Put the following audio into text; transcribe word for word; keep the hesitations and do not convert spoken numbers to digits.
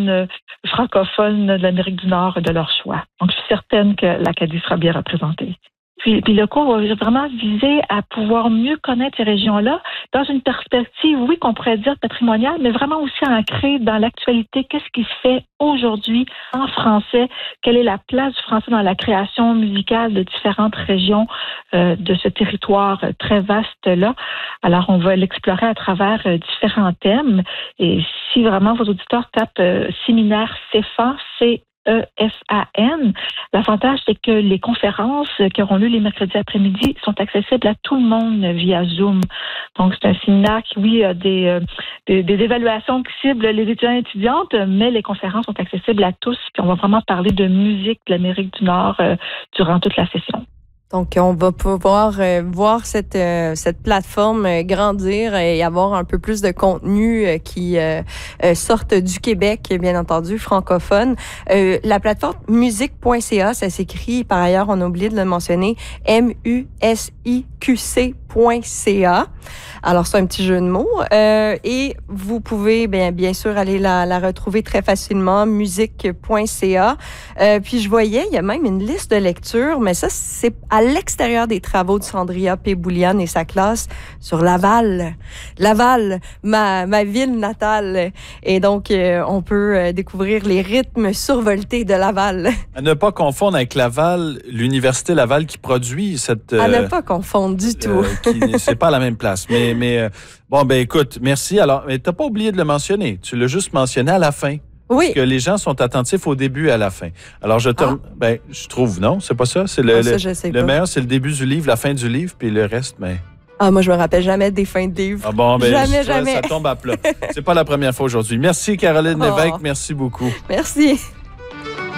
zones francophones de l'Amérique du Nord de leur choix. Donc, je suis certaine que l'Acadie sera bien représentée. Puis, puis le cours va vraiment viser à pouvoir mieux connaître ces régions-là dans une perspective, oui, qu'on pourrait dire patrimoniale, mais vraiment aussi ancrée dans l'actualité. Qu'est-ce qui se fait aujourd'hui en français? Quelle est la place du français dans la création musicale de différentes régions euh, de ce territoire très vaste-là? Alors, on va l'explorer à travers euh, différents thèmes. Et si vraiment vos auditeurs tapent euh, séminaire CEFAN, c'est E F A N. L'avantage, c'est que les conférences qui auront lieu les mercredis après-midi sont accessibles à tout le monde via Zoom. Donc, c'est un séminaire qui, oui, a des, des, des évaluations qui ciblent les étudiants et étudiantes, mais les conférences sont accessibles à tous. Puis on va vraiment parler de musique de l'Amérique du Nord euh, durant toute la session. Donc, on va pouvoir euh, voir cette euh, cette plateforme euh, grandir et avoir un peu plus de contenu euh, qui euh, euh, sortent du Québec, bien entendu, francophone. Euh, la plateforme musique point c a, ça s'écrit, par ailleurs, on a oublié de le mentionner, M U S I Q C point C A. Alors, c'est un petit jeu de mots. Euh, et vous pouvez, bien, bien sûr, aller la, la retrouver très facilement, musique point c a. Euh, puis, je voyais, il y a même une liste de lecture, mais ça, c'est à l'extérieur des travaux de Sandria P. Boulian et sa classe sur Laval. Laval, ma, ma ville natale. Et donc, euh, on peut euh, découvrir les rythmes survoltés de Laval. À ne pas confondre avec Laval, l'Université Laval qui produit cette... Euh, à ne pas confondre du tout. Euh, qui, c'est pas à la même place. Mais, mais euh, bon, ben écoute, merci. Alors, mais t'as pas oublié de le mentionner. Tu l'as juste mentionné à la fin. Oui. Parce que les gens sont attentifs au début et à la fin. Alors, je te... Ah. Ben, je trouve, non? C'est pas ça? C'est le, ah, ça, le, je sais le pas. meilleur, c'est le début du livre, la fin du livre, puis le reste, mais... Ah, moi, je me rappelle jamais des fins de livres. Ah bon, ben, jamais, ça, jamais. Ça tombe à plat. C'est pas la première fois aujourd'hui. Merci, Caroline oh. Lévesque. Merci beaucoup. Merci.